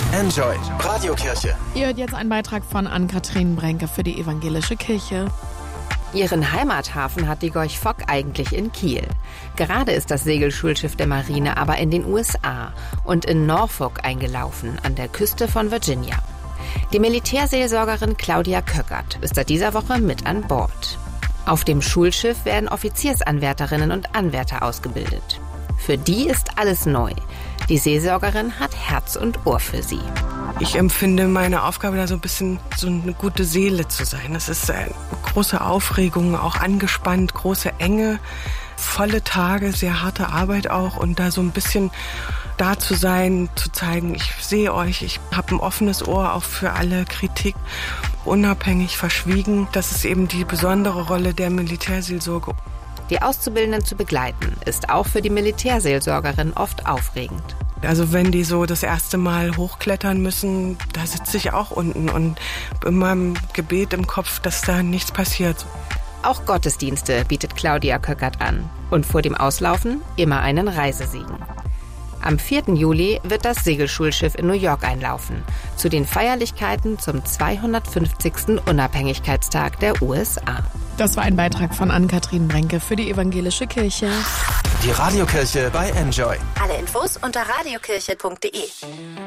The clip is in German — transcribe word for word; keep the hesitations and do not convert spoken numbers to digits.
Enjoy Radiokirche. Ihr hört jetzt einen Beitrag von Ann-Kathrin Brenke für die Evangelische Kirche. Ihren Heimathafen hat die Gorch Fock eigentlich in Kiel. Gerade ist das Segelschulschiff der Marine aber in den U S A und in Norfolk eingelaufen, an der Küste von Virginia. Die Militärseelsorgerin Claudia Köckert ist seit dieser Woche mit an Bord. Auf dem Schulschiff werden Offiziersanwärterinnen und Anwärter ausgebildet. Für die ist alles neu. Die Seelsorgerin hat Herz und Ohr für sie. Ich empfinde meine Aufgabe da so ein bisschen so eine gute Seele zu sein. Das ist eine große Aufregung, auch angespannt, große Enge, volle Tage, sehr harte Arbeit auch. Und da so ein bisschen da zu sein, zu zeigen, ich sehe euch, ich habe ein offenes Ohr auch für alle Kritik, unabhängig, verschwiegen. Das ist eben die besondere Rolle der Militärseelsorge. Die Auszubildenden zu begleiten, ist auch für die Militärseelsorgerin oft aufregend. Also wenn die so das erste Mal hochklettern müssen, da sitze ich auch unten und immer im Gebet im Kopf, dass da nichts passiert. Auch Gottesdienste bietet Claudia Köckert an. Und vor dem Auslaufen immer einen Reisesegen. Am vierten Juli wird das Segelschulschiff in New York einlaufen, zu den Feierlichkeiten zum zweihundertfünfzigsten Unabhängigkeitstag der U S A. Das war ein Beitrag von Ann-Kathrin Brenke für die Evangelische Kirche. Die Radiokirche bei Enjoy. Alle Infos unter radiokirche punkt de.